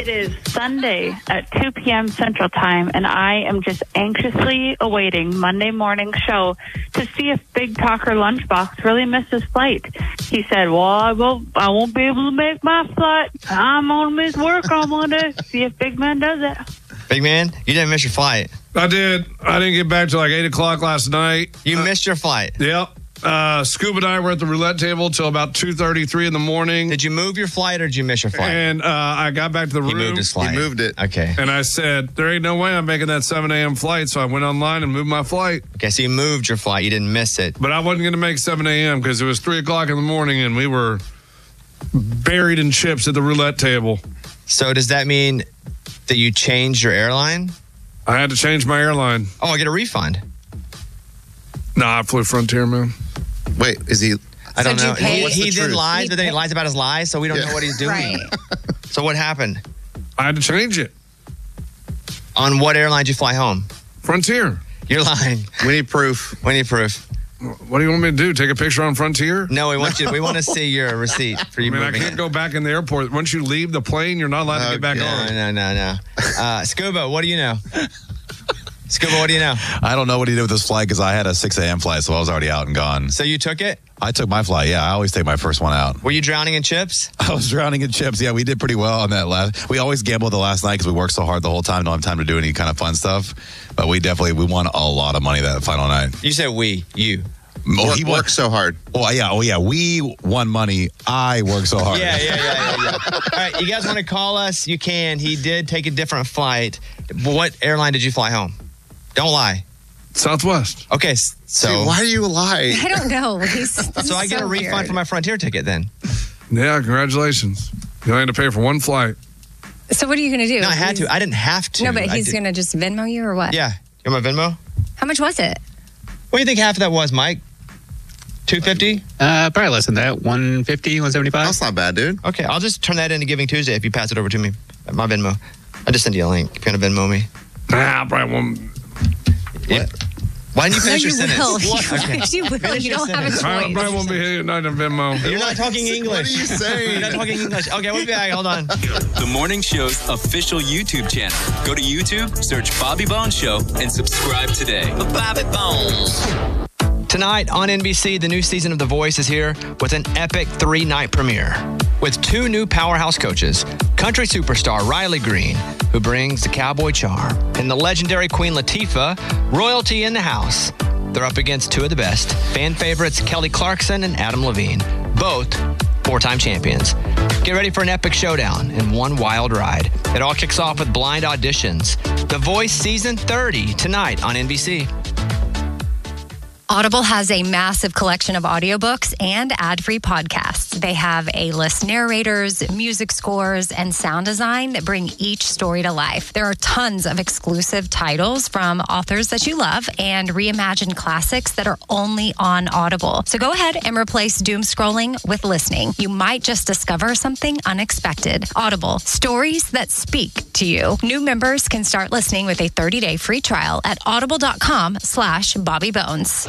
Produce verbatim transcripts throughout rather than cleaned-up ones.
It is Sunday at two p.m. Central Time, and I am just anxiously awaiting Monday morning's show to see if Big Talker Lunchbox really missed his flight. He said, well, I won't, I won't be able to make my flight. I'm going to miss work on Monday. See if Big Man does it. Big Man, you didn't miss your flight. I did. I didn't get back till like eight o'clock last night. You uh, missed your flight. Yep. Uh, Scuba and I were at the roulette table till about two thirty-three in the morning. Did you move your flight or did you miss your flight? And uh, I got back to the he room. He moved his flight. He moved it. Okay. And I said, there ain't no way I'm making that seven a.m. flight. So I went online and moved my flight. Okay, so you moved your flight. You didn't miss it. But I wasn't going to make seven a.m. because it was three o'clock in the morning and we were buried in chips at the roulette table. So does that mean that you changed your airline? I had to change my airline. Oh, I get a refund. Nah, I flew Frontier, man. Wait, is he... I don't So know. did you pay- He, What's the he then truth? lies, He but then he pay- lies about his lies, so we don't Yeah. know what he's doing. Right. So what happened? I had to change it. On what airline did you fly home? Frontier. You're lying. We need proof. We need proof. What do you want me to do? Take a picture on Frontier? No, we want you. We want to see your receipt for I you mean, I moving can't it. go back in the airport. Once you leave the plane, you're not allowed to get back Okay. on. No, no, no, no. Uh, Scuba, what do you know? Scuba, what do you know? I don't know what he did with this flight because I had a six a.m. flight, so I was already out and gone. So you took it? I took my flight. Yeah, I always take my first one out. Were you drowning in chips? I was drowning in chips. Yeah, we did pretty well on that last. We always gambled the last night because we worked so hard the whole time. Don't have time to do any kind of fun stuff. But we definitely we won a lot of money that final night. You said we, you. Oh, Work, he won. worked so hard. Oh yeah, oh yeah. We won money. I worked so hard. Yeah, yeah, yeah, yeah, yeah. All right, you guys want to call us? You can. He did take a different flight. What airline did you fly home? Don't lie. Southwest. Okay, so See, why do you lie? I don't know. He's, so I get a refund weird. for my Frontier ticket then. Yeah, congratulations. You only had to pay for one flight. So what are you going to do? No, I had He's- to. I didn't have to. No, but I he's did- going to just Venmo you or what? Yeah. You want my Venmo? How much was it? What do you think half of that was, Mike? two fifty? Uh, probably less than that. one fifty, one seventy-five. That's not bad, dude. Okay, I'll just turn that into Giving Tuesday if you pass it over to me. My Venmo. I'll just send you a link if you want to Venmo me. Nah, I probably won't. Yeah. Why didn't you No, finish you your sentence? will. What? Okay. You will. Finish You your don't have a sentence. I choice. probably won't be here tonight in Venmo. You're not talking English. What are you saying? You're not talking English. Okay, we'll be back. Hold on. The morning show's official YouTube channel. Go to YouTube, search Bobby Bones Show, and subscribe today. Bobby Bones. Tonight on N B C, the new season of The Voice is here with an epic three-night premiere. With two new powerhouse coaches, country superstar Riley Green, who brings the cowboy charm, and the legendary Queen Latifah, royalty in the house. They're up against two of the best, fan favorites Kelly Clarkson and Adam Levine, both four-time champions. Get ready for an epic showdown and one wild ride. It all kicks off with blind auditions. The Voice Season thirty tonight on N B C. Audible has a massive collection of audiobooks and ad-free podcasts. They have A-list narrators, music scores, and sound design that bring each story to life. There are tons of exclusive titles from authors that you love and reimagined classics that are only on Audible. So go ahead and replace doom scrolling with listening. You might just discover something unexpected. Audible, stories that speak to you. New members can start listening with a thirty-day free trial at audible.com slash Bobby Bones.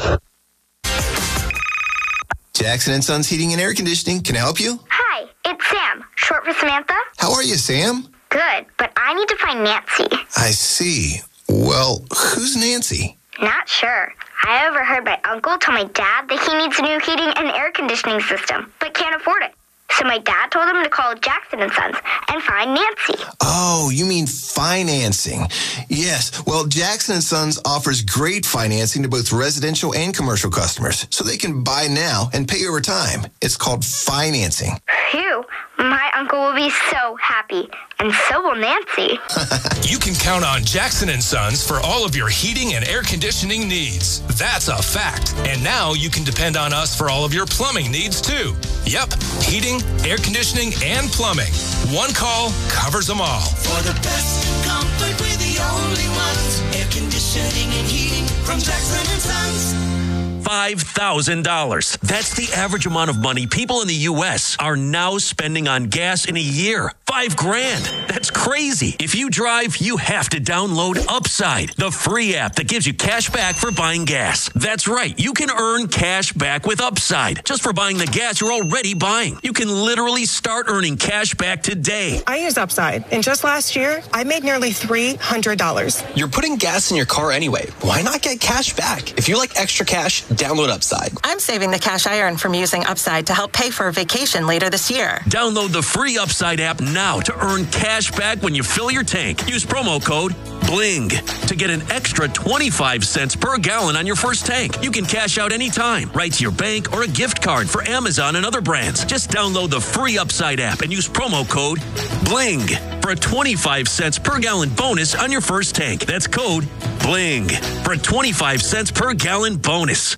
Jackson and Sons Heating and Air Conditioning. Can I help you? Hi, it's Sam, short for Samantha. How are you, Sam? Good, but I need to find Nancy. I see. Well, who's Nancy? Not sure. I overheard my uncle tell my dad that he needs a new heating and air conditioning system, but can't afford it. So my dad told him to call Jackson and Sons and find Nancy. Oh, you mean financing. Yes. Well, Jackson and Sons offers great financing to both residential and commercial customers, so they can buy now and pay over time. It's called financing. Phew, my uncle will be so happy, and so will Nancy. You can count on Jackson and Sons for all of your heating and air conditioning needs. That's a fact. And now you can depend on us for all of your plumbing needs too. Yep, heating, air conditioning, and plumbing. One call covers them all. For the best comfort, we're the only ones. Air conditioning and heating from Jackson and Sons. five thousand dollars. That's the average amount of money people in the U S are now spending on gas in a year. Five grand. That's crazy. If you drive, you have to download Upside, the free app that gives you cash back for buying gas. That's right. You can earn cash back with Upside just for buying the gas you're already buying. You can literally start earning cash back today. I use Upside, and just last year, I made nearly three hundred dollars. You're putting gas in your car anyway. Why not get cash back? If you like extra cash, download Upside. I'm saving the cash I earn from using Upside to help pay for a vacation later this year. Download the free Upside app now to earn cash back when you fill your tank. Use promo code BLING to get an extra twenty-five cents per gallon on your first tank. You can cash out anytime, right to your bank or a gift card for Amazon and other brands. Just download the free Upside app and use promo code BLING for a twenty-five cents per gallon bonus on your first tank. That's code BLING for a twenty-five cents per gallon bonus.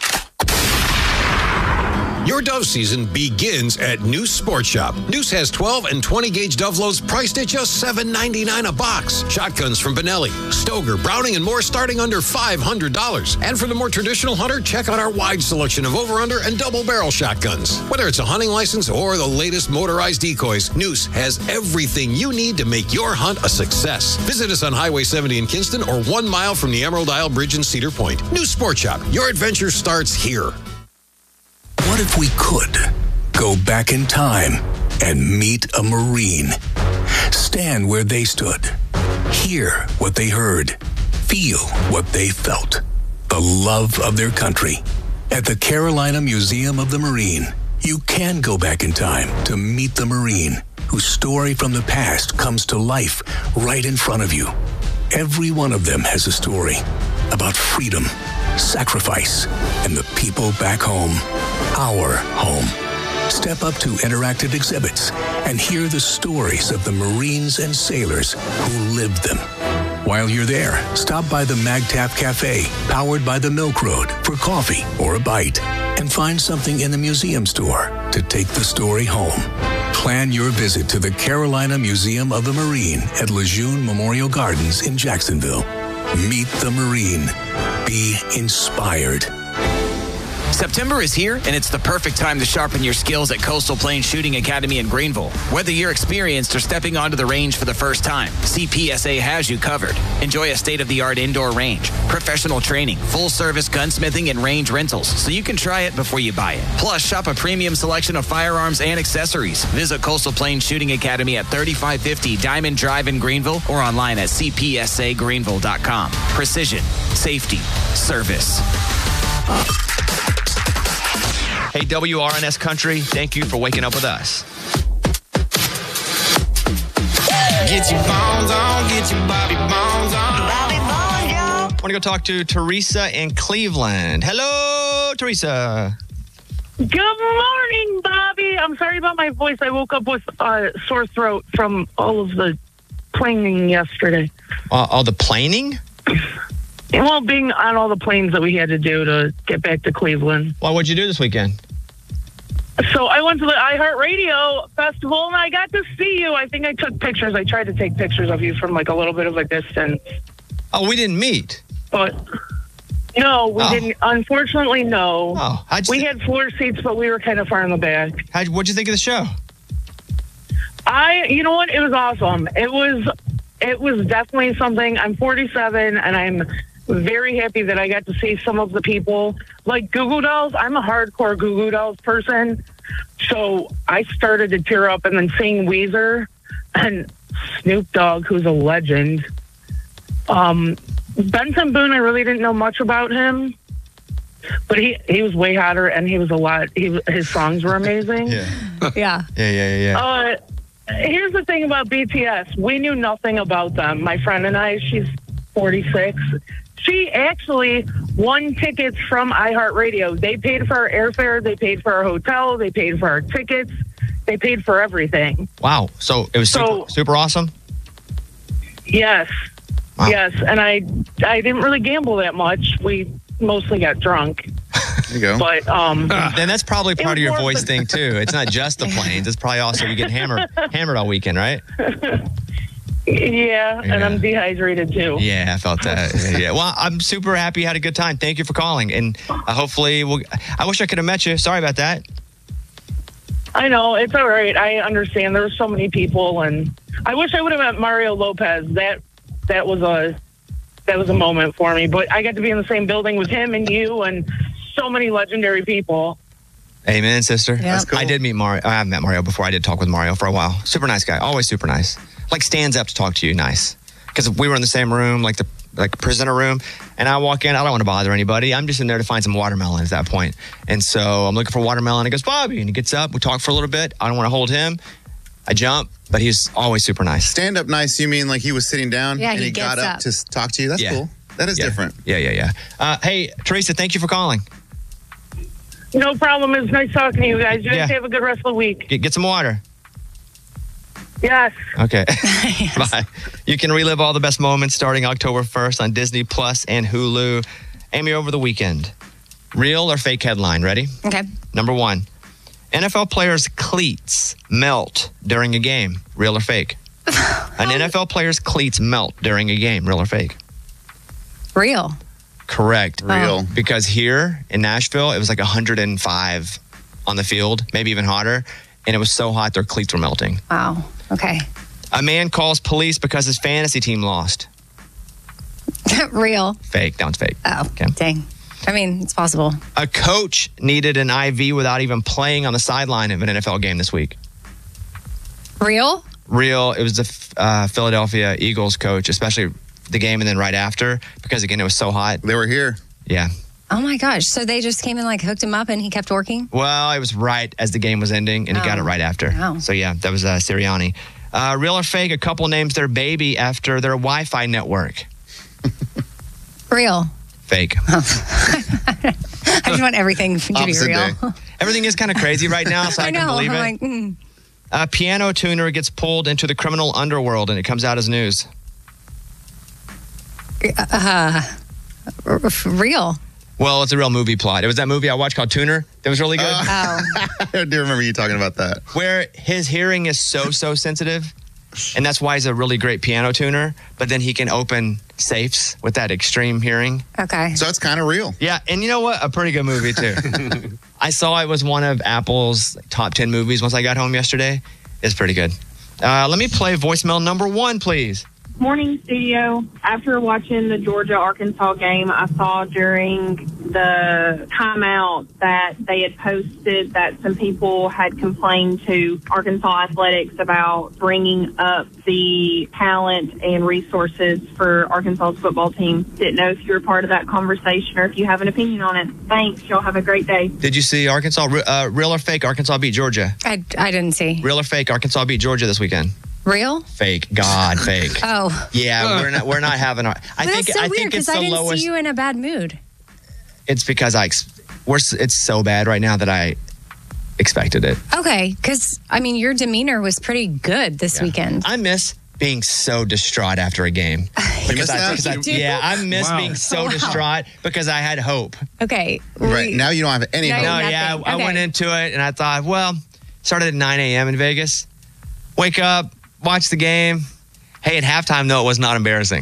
Your Dove season begins at Noose Sports Shop. Noose has twelve and twenty gauge Dove loads priced at just seven ninety-nine a box. Shotguns from Benelli, Stoger, Browning, and more starting under five hundred dollars. And for the more traditional hunter, check out our wide selection of over-under and double barrel shotguns. Whether it's a hunting license or the latest motorized decoys, Noose has everything you need to make your hunt a success. Visit us on Highway seventy in Kinston or one mile from the Emerald Isle Bridge in Cedar Point. Noose Sports Shop. Your adventure starts here. What if we could go back in time and meet a Marine? Stand where they stood. Hear what they heard. Feel what they felt. The love of their country. At the Carolina Museum of the Marine, you can go back in time to meet the Marine whose story from the past comes to life right in front of you. Every one of them has a story about freedom, sacrifice, and the people back home. Our home. Step up to interactive exhibits and hear the stories of the Marines and sailors who lived them. While you're there, stop by the MagTap Cafe, powered by the Milk Road, for coffee or a bite, and find something in the museum store to take the story home. Plan your visit to the Carolina Museum of the Marine at Lejeune Memorial Gardens in Jacksonville. Meet the Marine. Be inspired. September is here, and it's the perfect time to sharpen your skills at Coastal Plains Shooting Academy in Greenville. Whether you're experienced or stepping onto the range for the first time, C P S A has you covered. Enjoy a state-of-the-art indoor range, professional training, full-service gunsmithing, and range rentals, so you can try it before you buy it. Plus, shop a premium selection of firearms and accessories. Visit Coastal Plains Shooting Academy at thirty-five fifty Diamond Drive in Greenville or online at c p s a greenville dot com. Precision, safety, service. Hey, W R N S Country, thank you for waking up with us. Get your bones on, get your Bobby bones on. Bobby bones, yo. I want to go talk to Teresa in Cleveland. Hello, Teresa. Good morning, Bobby. I'm sorry about my voice. I woke up with a uh, sore throat from all of the planing yesterday. Uh, all the planing? Well, being on all the planes that we had to do to get back to Cleveland. Well, what'd you do this weekend? So I went to the iHeartRadio Festival, and I got to see you. I think I took pictures. I tried to take pictures of you from, like, a little bit of a distance. Oh, we didn't meet? But, no, we oh. didn't. Unfortunately, no. Oh, how'd you we th- had floor seats, but we were kind of far in the back. How'd, what'd you think of the show? I, you know what? It was awesome. It was, it was definitely something. I'm forty-seven, and I'm very happy that I got to see some of the people. Like Goo Goo Dolls, I'm a hardcore Goo Goo Dolls person. So I started to tear up, and then seeing Weezer and Snoop Dogg, who's a legend. Um, Benson Boone, I really didn't know much about him, but he, he was way hotter, and he was a lot. He, his songs were amazing. Yeah. Yeah. Yeah, yeah, yeah. Uh, here's the thing about B T S. We knew nothing about them. My friend and I, she's forty-six. She actually won tickets from iHeartRadio. They paid for our airfare. They paid for our hotel. They paid for our tickets. They paid for everything. Wow. So it was super, So- super awesome? Yes. Wow. Yes. And I, I didn't really gamble that much. We mostly got drunk. There you go. But, um... Then that's probably it part of was your more voice of a- thing, too. It's not just the planes. It's probably also you get hammered hammered all weekend, right? Yeah, and I'm dehydrated too. Yeah, I felt that. Yeah, yeah. Well, I'm super happy you had a good time. Thank you for calling. And uh, hopefully, we'll, I wish I could have met you. Sorry about that. I know, it's all right. I understand. There's so many people, and I wish I would have met Mario Lopez. That that was a that was a moment for me. But I got to be in the same building with him and you and so many legendary people. Amen, sister. Yeah. That's cool. I did meet Mario. I have met Mario before. I did talk with Mario for a while. Super nice guy. Always super nice. Like stands up to talk to you. Nice. Because we were in the same room, like the like presenter room, and I walk in. I don't want to bother anybody. I'm just in there to find some watermelon at that point. And so I'm looking for watermelon. He goes, Bobby, and he gets up. We talk for a little bit. I don't want to hold him. I jump, but he's always super nice. Stand up nice. You mean like he was sitting down Yeah, and he he, got gets up, up. to s- talk to you? That's Yeah. cool. That is Yeah. different. Yeah, yeah, yeah. Uh, hey, Teresa, thank you for calling. No problem. It's nice talking to you guys. You guys Yeah. have a good rest of the week. Get, get some water. Yes. Okay. Bye. You can relive all the best moments starting October first on Disney Plus and Hulu. Amy, over the weekend, real or fake headline? Ready? Okay. Number one, N F L players' cleats melt during a game. Real or fake? An N F L player's cleats melt during a game. Real or fake? Real. Correct. Real. Oh. Because here in Nashville, it was like one hundred five on the field, maybe even hotter. And it was so hot, their cleats were melting. Wow. Okay. A man calls police because his fantasy team lost. Real. Fake. That one's fake. Oh, dang. I mean, it's possible. A coach needed an I V without even playing on the sideline of an N F L game this week. Real? Real. It was the uh, Philadelphia Eagles coach, especially the game and then right after, because again, it was so hot. They were here. Yeah. Oh my gosh. So they just came and like hooked him up and he kept working? Well, it was right as the game was ending, and he got Oh. it right after. Wow. So yeah, that was uh, Sirianni. Uh, real or fake? A couple names their baby after their Wi-Fi network. Real. Fake. I just want everything to be Opposite real. day. Everything is kind of crazy right now, so I, I know. can believe I'm it. like, mm. A piano tuner gets pulled into the criminal underworld, and it comes out as news. Uh, r- r- real. Well, it's a real movie plot. It was that movie I watched called Tuner. That was really good. Oh. I do remember you talking about that. Where his hearing is so, so sensitive. And that's why he's a really great piano tuner. But then he can open safes with that extreme hearing. Okay. So it's kind of real. Yeah. And you know what? A pretty good movie, too. I saw it was one of Apple's top ten movies once I got home yesterday. It's pretty good. Uh, let me play voicemail number one, please. Morning, studio. After watching the Georgia-Arkansas game, I saw during the timeout that they had posted that some people had complained to Arkansas Athletics about bringing up the talent and resources for Arkansas's football team. Didn't know if you were part of that conversation or if you have an opinion on it. Thanks. Y'all have a great day. Did you see Arkansas? Uh, real or fake? Arkansas beat Georgia. I, I didn't see. Real or fake? Arkansas beat Georgia this weekend. Real? Fake. God, fake. Oh. Yeah, we're not. We're not having. Our, I But think. that's so I weird think it's because I the didn't lowest. see you in a bad mood. It's because I. ex- We're. s- It's so bad right now that I expected it. Okay, because I mean, your demeanor was pretty good this weekend. I miss being so distraught after a game. Because miss I, that? because I- You do? yeah, I miss Wow. being so Wow. distraught because I had hope. Okay. Right. Now you don't have any Now hope. you No, nothing. yeah, I Okay. went into it and I thought, well, started at nine a.m. in Vegas. Wake up, watch the game. Hey, at halftime, though, it was not embarrassing.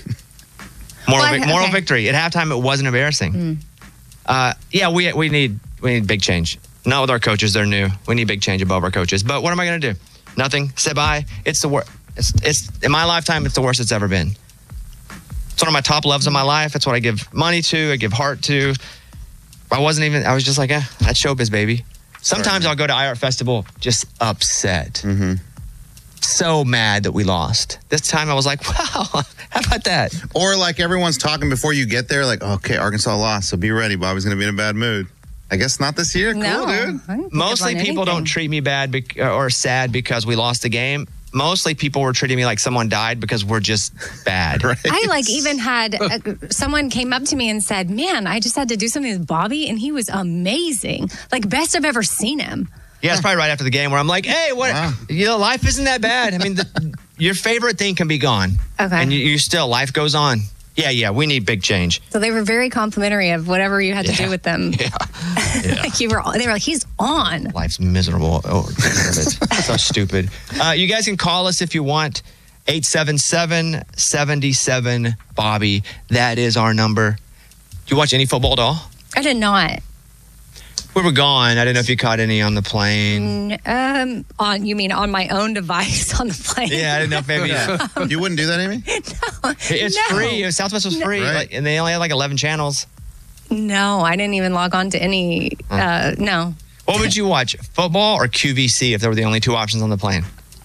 moral Well, vic- moral okay. victory. At halftime, it wasn't embarrassing. Mm. Uh, yeah, we we need we need big change. Not with our coaches; they're new. We need big change above our coaches. But what am I going to do? Nothing. Say bye. It's the worst. It's, it's in my lifetime. It's the worst it's ever been. It's one of my top loves of my life. It's what I give money to. I give heart to. I wasn't even. I was just like, eh, that's showbiz, baby. Sometimes I'll go to iHeart Festival just upset. Mm-hmm. So mad that we lost. This time I was like, wow, how about that? Or like everyone's talking before you get there, like, okay, Arkansas lost, so be ready. Bobby's going to be in a bad mood. I guess not this year. No, Cool, dude. I didn't pick up Mostly on people anything. don't treat me bad bec- or sad because we lost the game. Mostly people were treating me like someone died because we're just bad. Right. I like even had uh someone came up to me and said, "Man, I just had to do something with Bobby, and he was amazing. Like best I've ever seen him." Yeah, it's probably right after the game where I'm like, hey, what? Wow. You know, life isn't that bad. I mean, the, your favorite thing can be gone. Okay. And you, you still, life goes on. Yeah, yeah, we need big change. So they were very complimentary of whatever you had to Yeah. do with them. Yeah. Yeah. Like you were, they were like, "He's on." Life's miserable. Oh, it's so stupid. Uh, you guys can call us if you want. eight seven seven, seven seven, Bobby. That is our number. Do you watch any football at all? I did not. We were gone. I didn't know if you caught any on the plane. Um, on you mean on my own device on the plane? Yeah, I didn't know if maybe Yeah. You wouldn't do that, Amy? No, it's no. free. Southwest was free, Right. like, and they only had like eleven channels. No, I didn't even log on to any. Uh, no. What would you watch, football or Q V C, if there were the only two options on the plane?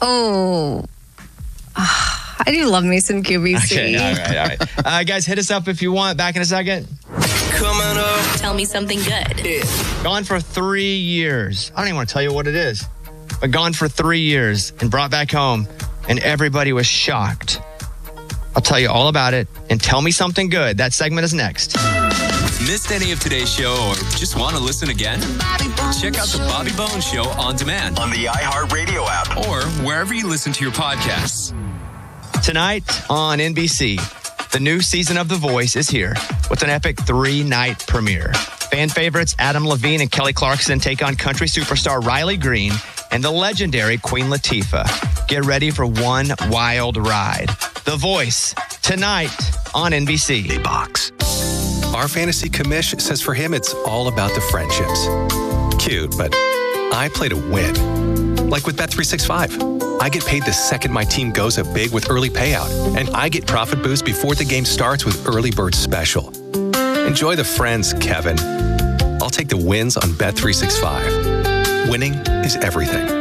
Oh, Ah, I do love me some Q V C. Okay, all right, all right. Uh, guys, hit us up if you want. Back in a second. Coming up. Tell me something good. Gone for three years. I don't even want to tell you what it is, but gone for three years and brought back home, and everybody was shocked. I'll tell you all about it, and tell me something good. That segment is next. Missed any of today's show or just want to listen again? Check out the Bobby Bones Show on demand on the iHeartRadio app or wherever you listen to your podcasts. Tonight on N B C, the new season of The Voice is here with an epic three-night premiere. Fan favorites Adam Levine and Kelly Clarkson take on country superstar Riley Green and the legendary Queen Latifah. Get ready for one wild ride. The Voice, tonight on N B C. Box. Our fantasy commish says for him, it's all about the friendships. Cute, but I play to win. Like with Bet three sixty-five. I get paid the second my team goes up big with early payout, and I get profit boost before the game starts with Early Bird Special. Enjoy the friends, Kevin. I'll take the wins on Bet three sixty-five. Winning is everything.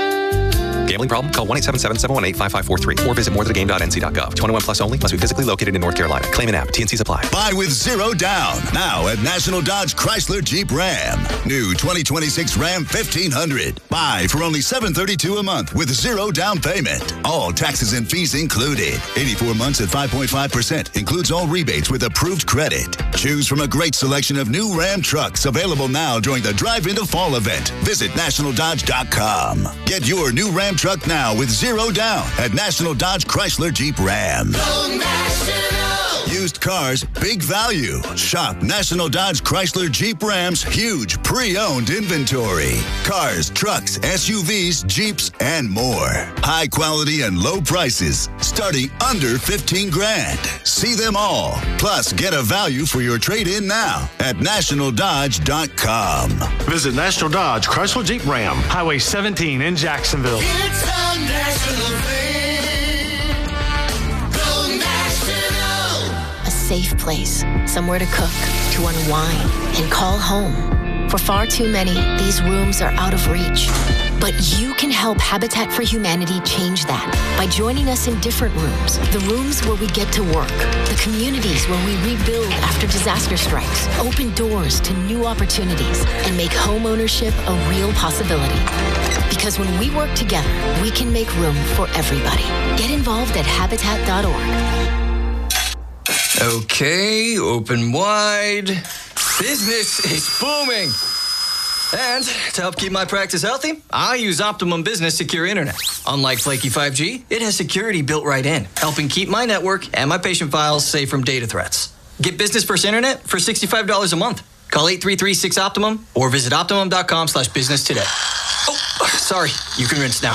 Gambling problem? Call one eight seven seven, seven one eight, five five four three or visit more than a game dot n c dot gov. twenty-one plus only. Must be physically located in North Carolina. Claim an app. T N Cs apply. Buy with zero down. Now at National Dodge Chrysler Jeep Ram. New twenty twenty-six Ram fifteen hundred. Buy for only seven hundred thirty-two dollars a month with zero down payment. All taxes and fees included. eighty-four months at five point five percent. Includes all rebates with approved credit. Choose from a great selection of new Ram trucks available now during the Drive Into Fall event. Visit national dodge dot com. Get your new Ram truck now with zero down at National Dodge Chrysler Jeep Ram. Go National! Used cars, big value. Shop National Dodge Chrysler Jeep Ram's huge pre-owned inventory. Cars, trucks, S U Vs, Jeeps, and more. High quality and low prices, starting under fifteen grand. See them all. Plus, get a value for your trade-in now at national dodge dot com. Visit National Dodge Chrysler Jeep Ram, Highway seventeen in Jacksonville. It's a national thing. Go National! A safe place, somewhere to cook, to unwind, and call home. For far too many, these rooms are out of reach. But you can help Habitat for Humanity change that by joining us in different rooms. The rooms where we get to work, the communities where we rebuild after disaster strikes, open doors to new opportunities, and make home ownership a real possibility. Because when we work together, we can make room for everybody. Get involved at habitat dot org. Okay, open wide. Business is booming. And to help keep my practice healthy, I use Optimum Business Secure Internet. Unlike flaky five G, it has security built right in, helping keep my network and my patient files safe from data threats. Get Business First Internet for sixty-five dollars a month. Call eight three three, six, Optimum or visit optimum dot com slash business today. Oh, sorry. You can rinse now.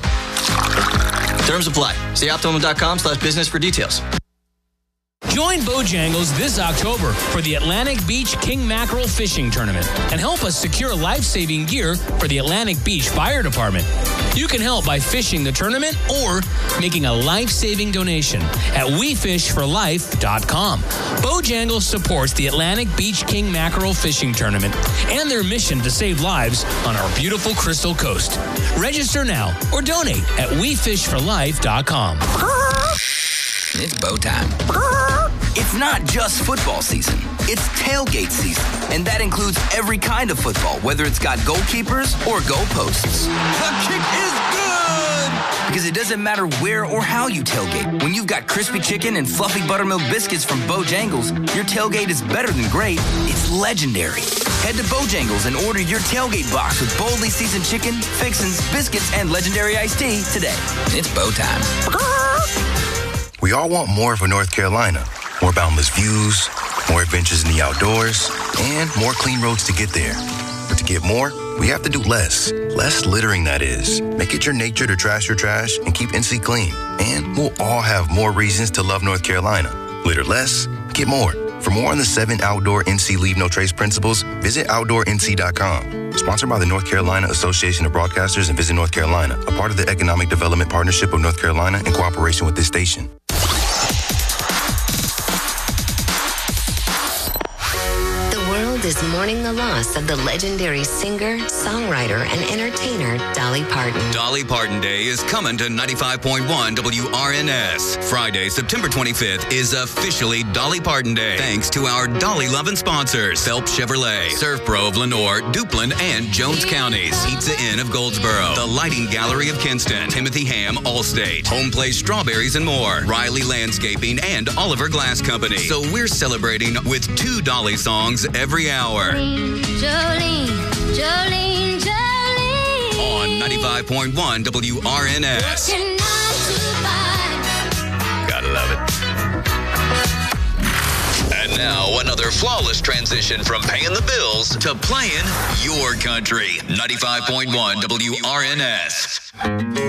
Terms apply. See optimum dot com slash business for details. Join Bojangles this October for the Atlantic Beach King Mackerel Fishing Tournament and help us secure life-saving gear for the Atlantic Beach Fire Department. You can help by fishing the tournament or making a life-saving donation at we fish for life dot com. Bojangles supports the Atlantic Beach King Mackerel Fishing Tournament and their mission to save lives on our beautiful Crystal Coast. Register now or donate at we fish for life dot com. It's bow time. It's not just football season. It's tailgate season. And that includes every kind of football, whether it's got goalkeepers or goalposts. The kick is good! Because it doesn't matter where or how you tailgate. When you've got crispy chicken and fluffy buttermilk biscuits from Bojangles, your tailgate is better than great. It's legendary. Head to Bojangles and order your tailgate box with boldly seasoned chicken, fixins, biscuits, and legendary iced tea today. It's bow time. We all want more for North Carolina. More boundless views, more adventures in the outdoors, and more clean roads to get there. But to get more, we have to do less. Less littering, that is. Make it your nature to trash your trash and keep N C clean. And we'll all have more reasons to love North Carolina. Litter less, get more. For more on the seven outdoor N C Leave No Trace principles, visit outdoor N C dot com. Sponsored by the North Carolina Association of Broadcasters and Visit North Carolina, a part of the Economic Development Partnership of North Carolina in cooperation with this station. Is mourning the loss of the legendary singer, songwriter, and entertainer Dolly Parton. Dolly Parton Day is coming to ninety-five point one W R N S. Friday, September twenty-fifth is officially Dolly Parton Day. Thanks to our Dolly loving sponsors, Phelps Chevrolet, Surf Pro of Lenore, Duplin, and Jones Counties, Pizza Inn of Goldsboro, the Lighting Gallery of Kinston, Timothy Ham, Allstate, Home Place Strawberries and more, Riley Landscaping, and Oliver Glass Company. So we're celebrating with two Dolly songs every hour. Jolene, Jolene, Jolene. On ninety-five point one W R N S. Gotta love it. And now another flawless transition from paying the bills to playing your country. ninety-five point one W R N S.